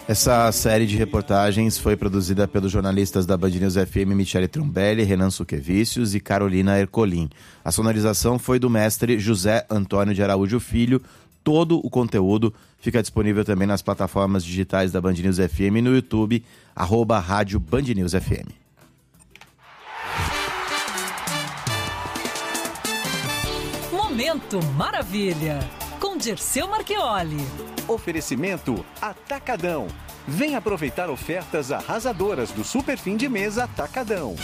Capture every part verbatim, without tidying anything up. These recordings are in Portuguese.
Essa série de reportagens foi produzida pelos jornalistas da Band News F M, Michele Trombelli, Renan Suquevicius e Carolina Ercolim. A sonorização foi do mestre José Antônio de Araújo Filho. Todo o conteúdo fica disponível também nas plataformas digitais da Band News F M e no YouTube, arroba rádio Band News F M. Momento Maravilha, com Dirceu Marchioli. Oferecimento Atacadão. Vem aproveitar ofertas arrasadoras do Super Fim de Mês Atacadão.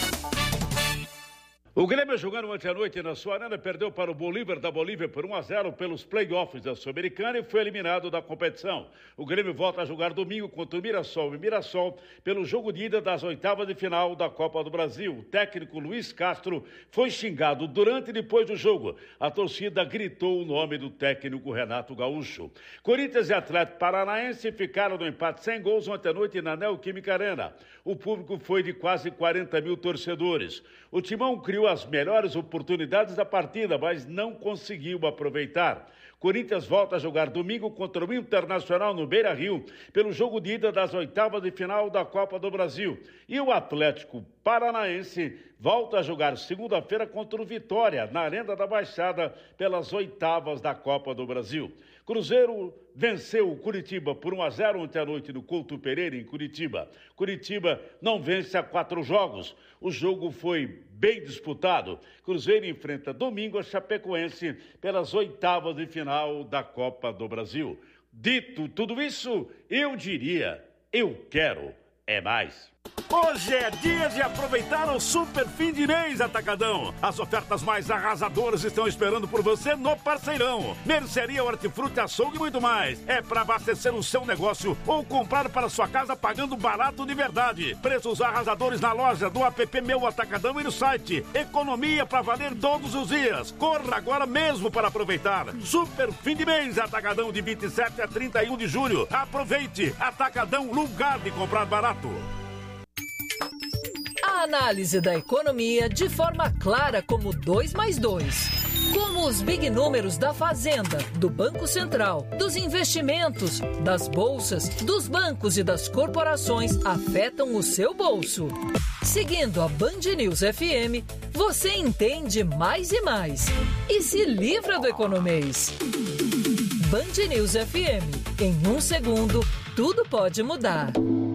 O Grêmio, jogando ontem à noite na sua arena, perdeu para o Bolívar da Bolívia por um a zero pelos play-offs da Sul-Americana e foi eliminado da competição. O Grêmio volta a jogar domingo contra o Mirassol e Mirassol pelo jogo de ida das oitavas de final da Copa do Brasil. O técnico Luiz Castro foi xingado durante e depois do jogo. A torcida gritou o nome do técnico Renato Gaúcho. Corinthians e Atlético Paranaense ficaram no empate sem gols ontem à noite na Neoquímica Arena. O público foi de quase quarenta mil torcedores. O Timão criou as melhores oportunidades da partida, mas não conseguiu aproveitar. Corinthians volta a jogar domingo contra o Internacional no Beira-Rio, pelo jogo de ida das oitavas de final da Copa do Brasil. E o Atlético Paranaense volta a jogar segunda-feira contra o Vitória, na Arena da Baixada, pelas oitavas da Copa do Brasil. Cruzeiro venceu o Curitiba por um a zero ontem à noite no Couto Pereira, em Curitiba. Curitiba não vence há quatro jogos. O jogo foi bem disputado. Cruzeiro enfrenta domingo a Chapecoense pelas oitavas de final da Copa do Brasil. Dito tudo isso, eu diria, eu quero é mais. Hoje é dia de aproveitar o Super Fim de Mês Atacadão. As ofertas mais arrasadoras estão esperando por você no Parceirão. Mercearia, hortifruti, açougue e muito mais. É para abastecer o seu negócio ou comprar para sua casa pagando barato de verdade. Preços arrasadores na loja, do app Meu Atacadão e no site. Economia para valer todos os dias. Corra agora mesmo para aproveitar. Super Fim de Mês Atacadão, de vinte e sete a trinta e um de julho. Aproveite. Atacadão, lugar de comprar barato. A análise da economia de forma clara como dois mais dois. Como os big números da Fazenda, do Banco Central, dos investimentos, das bolsas, dos bancos e das corporações afetam o seu bolso. Seguindo a Band News F M, você entende mais e mais. E se livra do economês. Band News F M. Em um segundo, tudo pode mudar.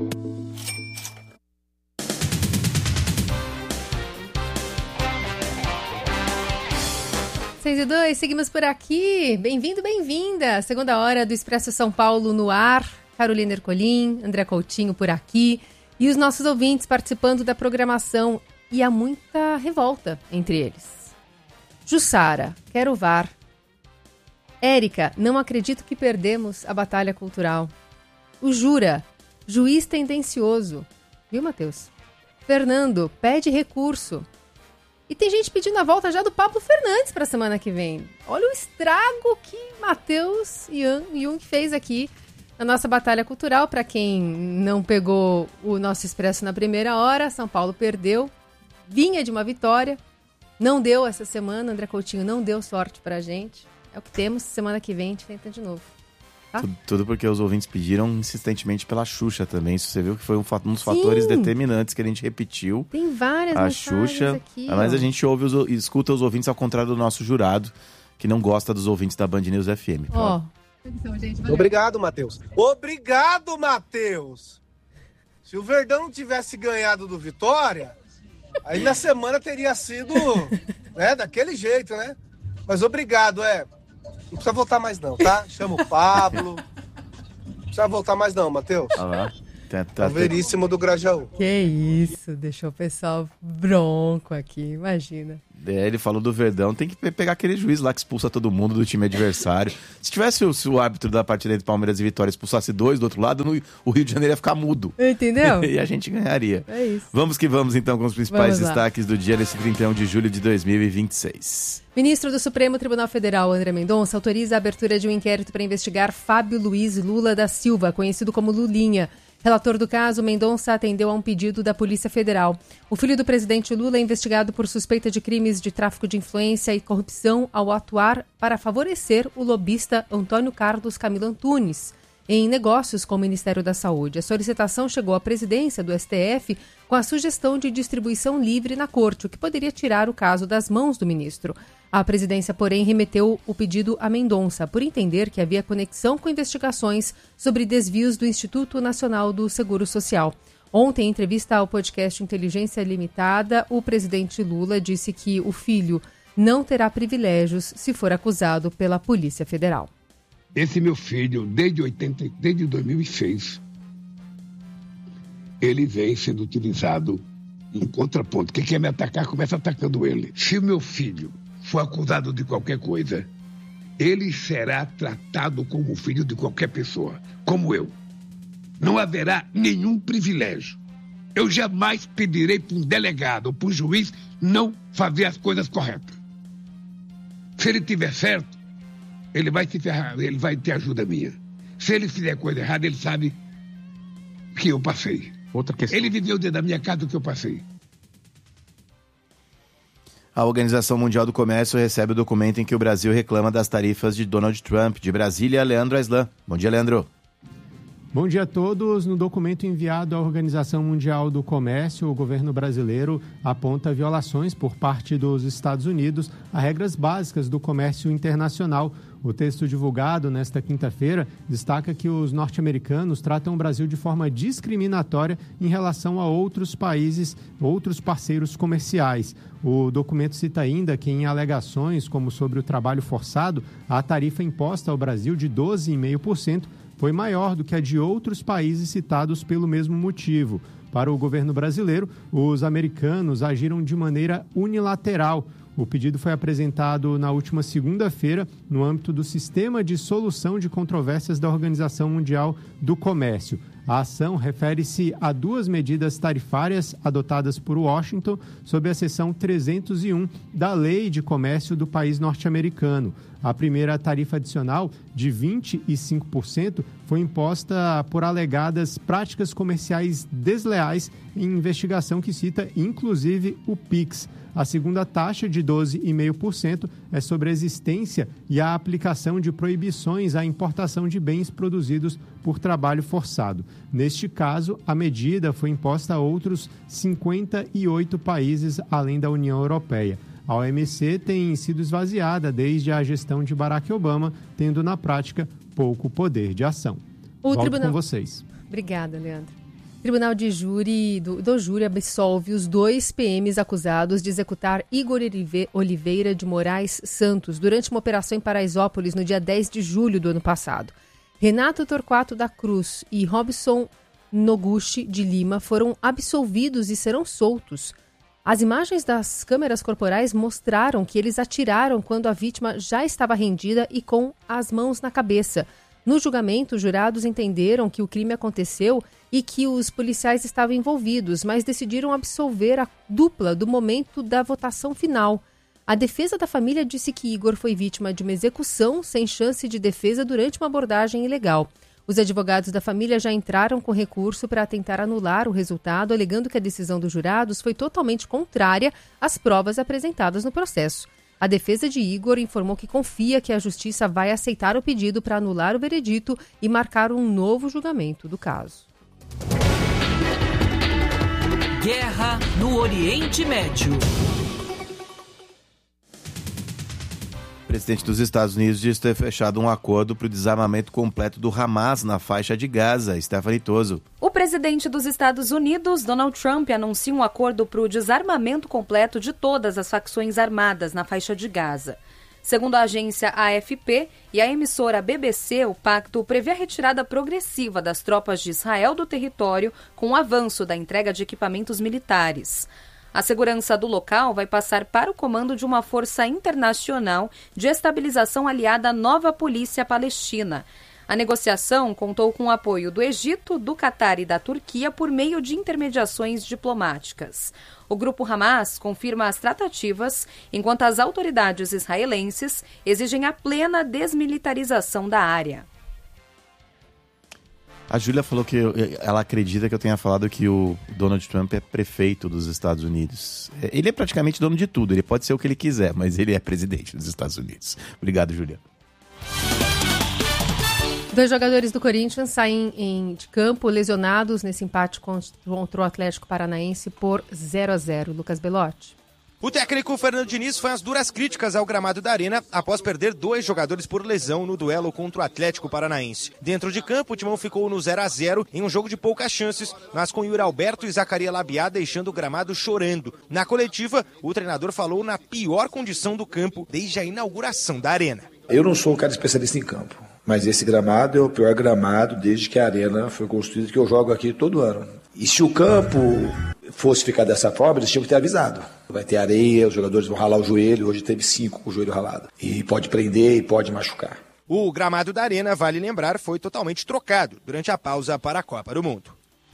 seis e dois, seguimos por aqui. Bem-vindo, bem-vinda. Segunda hora do Expresso São Paulo no ar. Carolina Ercolim, André Coutinho por aqui. E os nossos ouvintes participando da programação. E há muita revolta entre eles. Jussara, quero V A R. Érica, não acredito que perdemos a batalha cultural. O Jura, juiz tendencioso. Viu, Matheus? Fernando, pede recurso. E tem gente pedindo a volta já do Pablo Fernandes para a semana que vem. Olha o estrago que Matheus Jung fez aqui na nossa batalha cultural. Para quem não pegou o nosso Expresso na primeira hora, São Paulo perdeu. Vinha de uma vitória. Não deu essa semana, André Coutinho não deu sorte para a gente. É o que temos, semana que vem a gente tenta de novo. Tá? Tudo, tudo porque os ouvintes pediram insistentemente pela Xuxa também. Isso você viu que foi um, um dos fatores Sim. determinantes que a gente repetiu. Tem várias a Xuxa aqui. Mas ó. a gente ouve os, escuta os ouvintes ao contrário do nosso jurado, que não gosta dos ouvintes da Band News F M. Ó. Obrigado, Matheus. Obrigado, Matheus! Se o Verdão não tivesse ganhado do Vitória, aí na semana teria sido né, daquele jeito, né? Mas obrigado, é. Não precisa voltar mais não, tá? Chama o Pablo. Não precisa voltar mais não, Matheus. Ah lá. Tá, tá, tá veríssimo do Grajaú. Que isso, deixou o pessoal bronco aqui, imagina. É, ele falou do Verdão, tem que pegar aquele juiz lá que expulsa todo mundo do time adversário. Se tivesse o, se o árbitro da partida entre Palmeiras e Vitória expulsasse dois do outro lado, no, o Rio de Janeiro ia ficar mudo. Entendeu? E a gente ganharia. É isso. Vamos que vamos então com os principais destaques do dia nesse trinta e um de julho de dois mil e vinte e seis. Ministro do Supremo Tribunal Federal, André Mendonça, autoriza a abertura de um inquérito para investigar Fábio Luiz Lula da Silva, conhecido como Lulinha. Relator do caso, Mendonça atendeu a um pedido da Polícia Federal. O filho do presidente Lula é investigado por suspeita de crimes de tráfico de influência e corrupção ao atuar para favorecer o lobista Antônio Carlos Camilo Antunes. em negócios com o Ministério da Saúde. A solicitação chegou à presidência do S T F com a sugestão de distribuição livre na corte, o que poderia tirar o caso das mãos do ministro. A presidência, porém, remeteu o pedido a Mendonça, por entender que havia conexão com investigações sobre desvios do Instituto Nacional do Seguro Social. Ontem, em entrevista ao podcast Inteligência Limitada, o presidente Lula disse que o filho não terá privilégios se for acusado pela Polícia Federal. Esse meu filho, desde, oitenta, desde dois mil e seis, ele vem sendo utilizado em contraponto. Quem quer me atacar, começa atacando ele. Se o meu filho for acusado de qualquer coisa, ele será tratado como filho de qualquer pessoa, como eu. Não haverá nenhum privilégio. Eu jamais pedirei para um delegado ou para um juiz não fazer as coisas corretas. Se ele tiver certo, ele vai se ferrar, ele vai ter ajuda minha. Se ele fizer coisa errada, ele sabe que eu passei. Outra questão. Ele viveu dentro da minha casa o que eu passei. A Organização Mundial do Comércio recebe o documento em que o Brasil reclama das tarifas de Donald Trump. De Brasília, Leandro Aislan. Bom dia, Leandro. Bom dia a todos. No documento enviado à Organização Mundial do Comércio, o governo brasileiro aponta violações por parte dos Estados Unidos a regras básicas do comércio internacional. O texto divulgado nesta quinta-feira destaca que os norte-americanos tratam o Brasil de forma discriminatória em relação a outros países, outros parceiros comerciais. O documento cita ainda que, em alegações como sobre o trabalho forçado, a tarifa imposta ao Brasil de doze vírgula cinco por cento foi maior do que a de outros países citados pelo mesmo motivo. Para o governo brasileiro, os americanos agiram de maneira unilateral. O pedido foi apresentado na última segunda-feira no âmbito do Sistema de Solução de Controvérsias da Organização Mundial do Comércio. A ação refere-se a duas medidas tarifárias adotadas por Washington sob a seção trezentos e um da Lei de Comércio do país norte-americano. A primeira tarifa adicional, de vinte e cinco por cento, foi imposta por alegadas práticas comerciais desleais em investigação que cita, inclusive, o Pix. A segunda taxa, de doze vírgula cinco por cento, é sobre a existência e a aplicação de proibições à importação de bens produzidos por trabalho forçado. Neste caso, a medida foi imposta a outros cinquenta e oito países, além da União Europeia. A O M C tem sido esvaziada desde a gestão de Barack Obama, tendo na prática pouco poder de ação. O Volto tribunal... com vocês. Obrigada, Leandro. O Tribunal de Júri do, do Júri absolve os dois P Ms acusados de executar Igor Oliveira de Moraes Santos durante uma operação em Paraisópolis no dia dez de julho do ano passado. Renato Torquato da Cruz e Robson Noguchi de Lima foram absolvidos e serão soltos. As imagens das câmeras corporais mostraram que eles atiraram quando a vítima já estava rendida e com as mãos na cabeça. No julgamento, os jurados entenderam que o crime aconteceu e que os policiais estavam envolvidos, mas decidiram absolver a dupla do momento da votação final. A defesa da família disse que Igor foi vítima de uma execução sem chance de defesa durante uma abordagem ilegal. Os advogados da família já entraram com recurso para tentar anular o resultado, alegando que a decisão dos jurados foi totalmente contrária às provas apresentadas no processo. A defesa de Igor informou que confia que a justiça vai aceitar o pedido para anular o veredito e marcar um novo julgamento do caso. Guerra no Oriente Médio. O presidente dos Estados Unidos diz ter fechado um acordo para o desarmamento completo do Hamas na faixa de Gaza. Stephanie Toso. O presidente dos Estados Unidos, Donald Trump, anuncia um acordo para o desarmamento completo de todas as facções armadas na faixa de Gaza. Segundo a agência A F P e a emissora B B C, o pacto prevê a retirada progressiva das tropas de Israel do território com o avanço da entrega de equipamentos militares. A segurança do local vai passar para o comando de uma força internacional de estabilização aliada à nova polícia palestina. A negociação contou com o apoio do Egito, do Catar e da Turquia por meio de intermediações diplomáticas. O grupo Hamas confirma as tratativas, enquanto as autoridades israelenses exigem a plena desmilitarização da área. A Júlia falou que ela acredita que eu tenha falado que o Donald Trump é prefeito dos Estados Unidos. Ele é praticamente dono de tudo, ele pode ser o que ele quiser, mas ele é presidente dos Estados Unidos. Obrigado, Júlia. Dois jogadores do Corinthians saem em, de campo lesionados nesse empate contra o Atlético Paranaense por zero a zero. Lucas Belotti. O técnico Fernando Diniz foi às duras críticas ao gramado da Arena após perder dois jogadores por lesão no duelo contra o Atlético Paranaense. Dentro de campo, o Timão ficou no zero a zero em um jogo de poucas chances, mas com Yuri Alberto e Zacarias Labiá deixando o gramado chorando. Na coletiva, o treinador falou na pior condição do campo desde a inauguração da Arena. Eu não sou um cara especialista em campo, mas esse gramado é o pior gramado desde que a Arena foi construída, que eu jogo aqui todo ano. E se o campo fosse ficar dessa forma, eles tinham que ter avisado. Vai ter areia, os jogadores vão ralar o joelho, hoje teve cinco com o joelho ralado. E pode prender e pode machucar. O gramado da Arena, vale lembrar, foi totalmente trocado durante a pausa para a Copa do Mundo.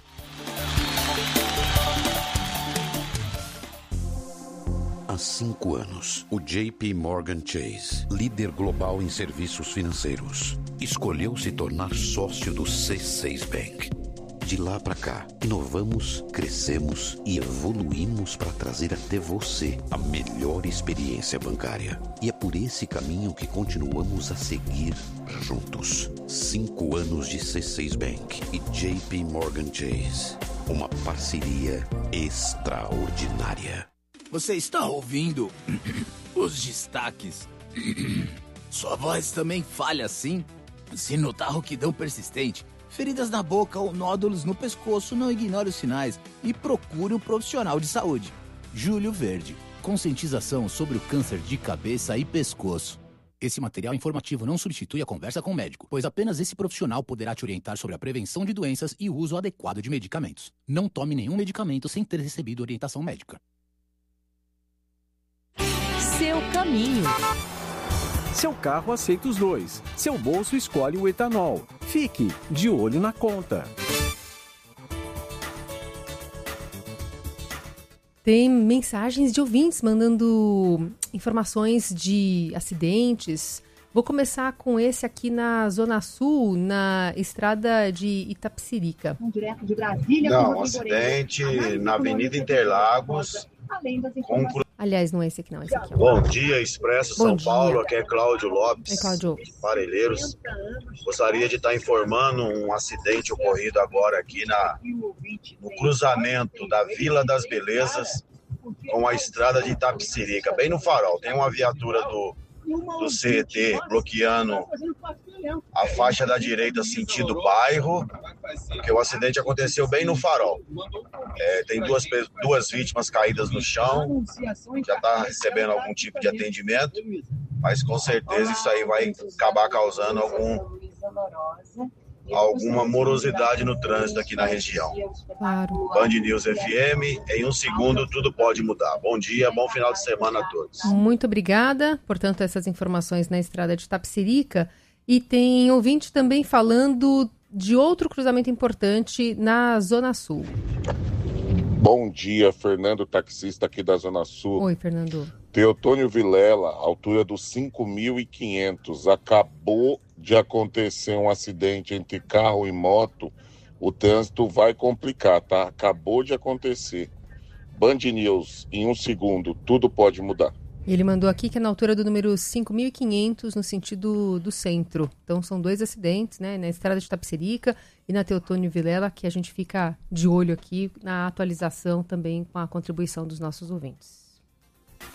Há cinco anos, o J P Morgan Chase, líder global em serviços financeiros, escolheu se tornar sócio do C seis Bank. De lá para cá, inovamos, crescemos e evoluímos para trazer até você a melhor experiência bancária. E é por esse caminho que continuamos a seguir juntos. Cinco anos de C seis Bank e J P Morgan Chase. Uma parceria extraordinária. Você está ouvindo os destaques? Sua voz também falha assim? Se notar rouquidão persistente, feridas na boca ou nódulos no pescoço, não ignore os sinais e procure um profissional de saúde. Júlio Verde, conscientização sobre o câncer de cabeça e pescoço. Esse material informativo não substitui a conversa com o médico, pois apenas esse profissional poderá te orientar sobre a prevenção de doenças e o uso adequado de medicamentos. Não tome nenhum medicamento sem ter recebido orientação médica. Seu caminho. Seu carro aceita os dois. Seu bolso escolhe o etanol. Fique de olho na conta. Tem mensagens de ouvintes mandando informações de acidentes. Vou começar com esse aqui na Zona Sul, na estrada de Itapecerica. Direto de Brasília. Não, um acidente na Avenida Interlagos. Com... Aliás, não é esse aqui não, esse aqui. Ó. Bom dia, Expresso Bom São dia. Paulo, aqui é Cláudio Lopes, é Cláudio. Parelheiros. Gostaria de estar informando um acidente ocorrido agora aqui na, no cruzamento da Vila das Belezas com a estrada de Itapecerica, bem no farol. Tem uma viatura do, do C E T bloqueando a faixa da direita sentido bairro, porque o acidente aconteceu bem no farol. É, tem duas, duas vítimas caídas no chão, já está recebendo algum tipo de atendimento, mas com certeza isso aí vai acabar causando algum, alguma morosidade no trânsito aqui na região. Claro. Band News F M, em um segundo tudo pode mudar. Bom dia, bom final de semana a todos. Muito obrigada. Portanto, essas informações na estrada de Itapecerica. E tem ouvinte também falando de outro cruzamento importante na Zona Sul. Bom dia, Fernando, taxista aqui da Zona Sul. Oi, Fernando. Teotônio Vilela, altura dos cinco mil e quinhentos. Acabou de acontecer um acidente entre carro e moto. O trânsito vai complicar, tá? Acabou de acontecer. Band News, em um segundo, tudo pode mudar. Ele mandou aqui que é na altura do número cinco mil e quinhentos, no sentido do centro. Então, são dois acidentes, né? Na estrada de Itapecerica e na Teotônio Vilela, que a gente fica de olho aqui na atualização também com a contribuição dos nossos ouvintes.